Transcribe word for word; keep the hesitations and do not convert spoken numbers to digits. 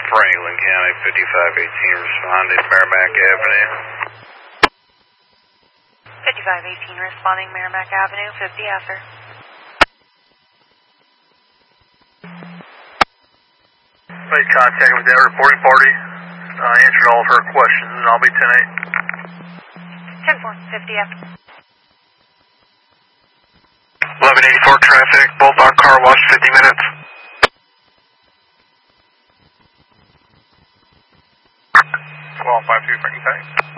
Franklin County, fifty-five eighteen responding, Merrimack Avenue. fifty-five eighteen responding, Merrimack Avenue, fifty after. Made contact with that reporting party. I uh, answered all of her questions, and I'll be ten eight. ten four, fifty after. eleven eighty-four traffic, Bulldog car wash, fifty minutes. twelve five two, Franklin County.